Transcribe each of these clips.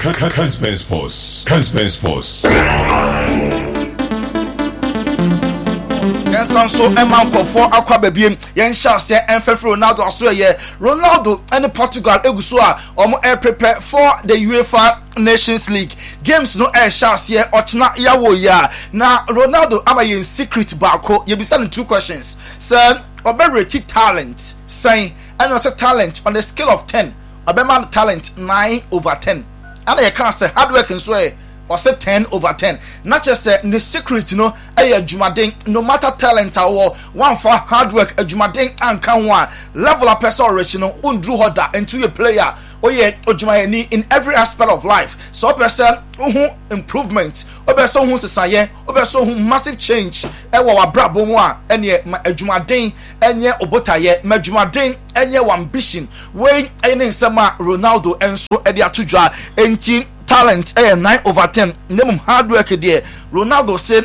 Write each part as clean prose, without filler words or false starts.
Casper Sports. Yes, so Emanko for Aqua Baby, Yen Shas, and Fefe Ronaldo, Australia, Ronaldo and Portugal, Egusua, air prepare for the UEFA Nations League games. No air Shas here, Ochna Yawo ya. Now, Ronaldo, am I in secret barco? You'll be sending 2 questions. Sir, Oberity talent, saying, and also talent on the scale of 10, Oberman talent 9/10. And I can't say hard work and swear. Or say 10/10. Not just say the secret, you know, Jumading, no matter talent or one for hard work, Jumading and can one level up person original, undrew hoda into a player. Oh yeah, Ojumayeni in every aspect of life. So person who improvement, person who say, person who massive change, wa brabo one, and ye Jumading, and ye Obotaye, Majumading, and ye ambition. When any sama Ronaldo and so Edia Tuja, and talent 9/10. Name hard work there. Ronaldo said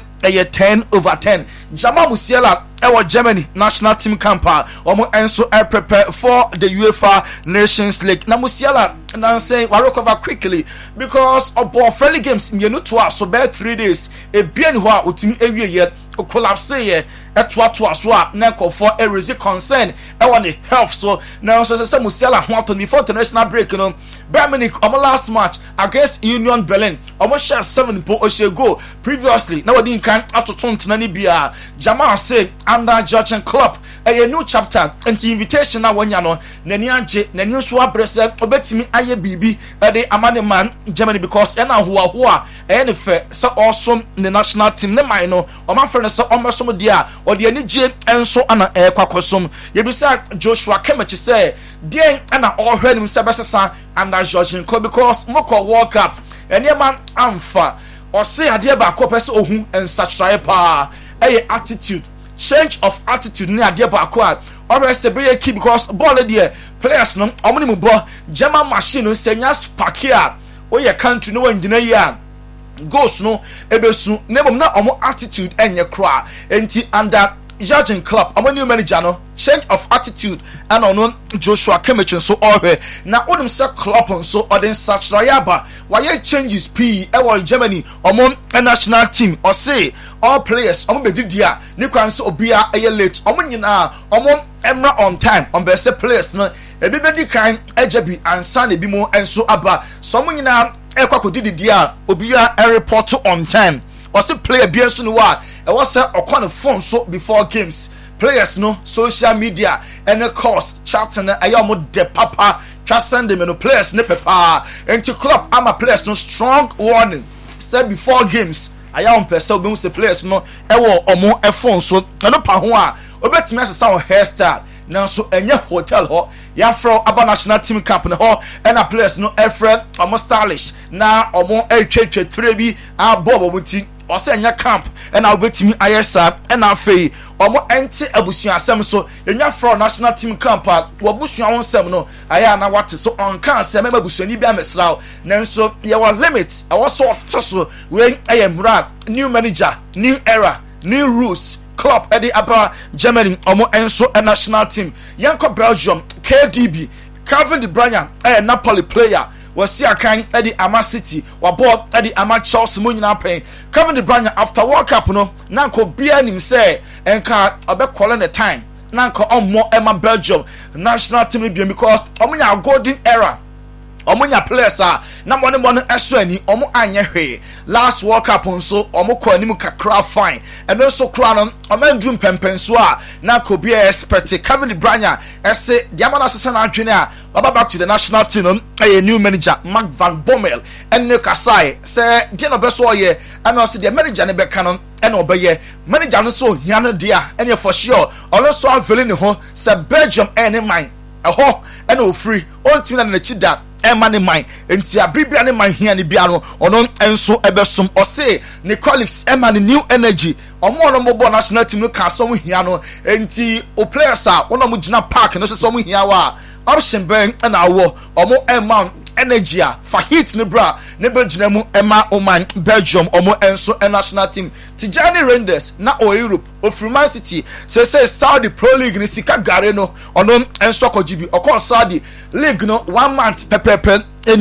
10/10. Jamal Musiala Germany national team camper. Enso prepare for the UEFA Nations League. Na Musiala and say we recover quickly because of friendly games. You know to us so bad 3 days. A bien who are ultimate every year. Collapse here at what was what Neko for a resist concern. I want the health so now so Musiala want to before the national break, you know. Bayern Munich on last match against Union Berlin almost share 7 points go previously. Now we can out to 20 bia. Jamal say under Jurgen Klopp a new chapter and the invitation now when you know Nenianje Nenu swap brese obetimi aye bibi the amane man Germany because ena huwa any fair so awesome the national team ne man no o man friend so omosom dia o de ani je enso ana kwakosom ye bi say Joshua Kimmich say den ana all hwenim se besesa under Jurgen Klopp because moko World Cup any man amfa or say ade ba ko pese ohun and such try pa attitude change of attitude ni ade ba ko a or say be key because ball there players no omni mu bo German machine no senya spakia o ye country no wangina ya goals no ebesu nebom na omo attitude enye kra enti under Jurgen Klopp our new manager no change of attitude and on Joshua Kimmich so over na odum say Klopp so odin Sachrayaba why changes p Germany omon national team or say all players omo bedidia ni kwan so obia late omo nyina omon emra on time on be say players no ebi bedi kan ejebi ansa na ebi mo enso aba so omo nyina ekwakodidi dia obia report on time or say player bi enso no wa e was say okon phone so before games players no social media and course chatting ayomo de papa send them no players ne papa and to club ama players no strong warning say before games ayom person be say players no e wo omo phone so no pa ho a obetimi asesa on hairstyle now so enye hotel ho ya fro aba national team camp ne ho and a players no efre omo stylish na omo twetwe 3 bi abobo buti or say nya camp and I'll bet me ISA and I fee omo enti abusuan asem so enya fro national team camp wo busuan won sem no aya na wate so on kan se mema busuani bia mesraw nanso ye wa limit I was so so we ayemra new manager new era new rules club at the upper Germany omo enso a national team yanko Belgium KDB Kevin De Bruyne Napoli player was see a kind Eddie Ama City or bought Eddie Ama Chelsea Munina paying Kevin De Bruyne after World Cup no nanko bia nim say and can obe calling the time nanko on more Emma Belgium national team because omunya golden era omunya players na money eswani omu anye hwe last World Cup nso omu ko animu kakra fine and also kra no omandum pempenso na ko be expert Kevin De Bruyne ese the amana sese na adwene back to the national team a new manager Mark van Bommel and ne kasai say the no beso ye and also the manager ne be canon and obeye manager no so hiano dia and for sure also avele ne ho say Belgium any mine ho and o free on team na chida money mine enti abribia ne man hia ne bia no ono enso ebesom o say ne colleagues emma new energy omo no mo national team no ka so mo hia no enti o players ono mo gina park no so mo hia wa option ben na awo omo emma energy for hit ne bra ne begina mu emma oman Belgium omo enso national team Tijani Rangers na o Europe of Man City say Saudi Pro League ni sika gare no ono enso ko gibi o ko Saudi League no 1 month pepepe enie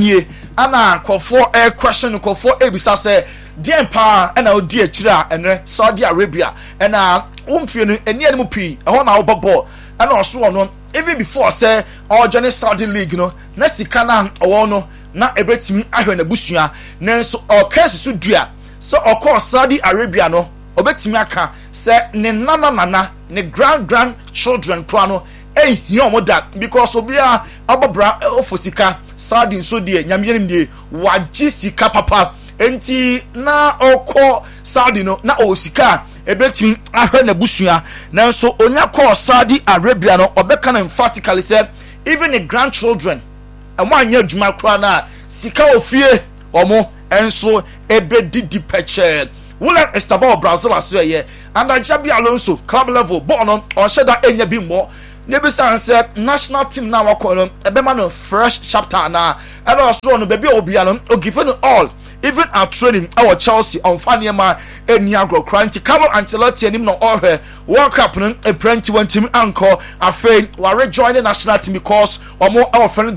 ana nkɔfoɔ question nkɔfoɔ ebisa sɛ deɛ mpa ɛna odi akyire a ɛnɛ Saudi Arabia ɛna womfie no ɛni anim pii ɛhɔ na wobɔbɔ ɛna ɔso wɔ no even before say ɔjoin Saudi League no na sika na ɔwɔ no na ebetimi ahwɛ na busua nanso ɔka susu dua so ɔkɔ Saudi Arabia no obetimi aka sɛ ne nana ne grand children kra no ehia ɔmo da because obia abobra ofosika Saudi nso die nyamyenim die wagye sika papa enti na ɔkɔ Saudi no na osika ebetimi ahwɛ na busua nanso onya kɔ Saudi Arabia no ɔbɛka na emphatically say even the grandchildren ɛmo anya adwuma kra na sika ofie ɔmo enso ebedidi pɛkyɛ William Estevao Brazil asɛ and Xabi Alonso club level ball no ɔhyɛ da enya bi mbɔ nebisa say national team na wakɔ no ɛbɛma no fresh chapter na ɛna ɔsoro no baabi a obia no ogive no all even at training our Chelsea on Faniema eni agro cranty Carlo Ancelotti anim no ɔhwɛ World Cup no a plenty one team anchor afei ware join the national team because ɔmo our friend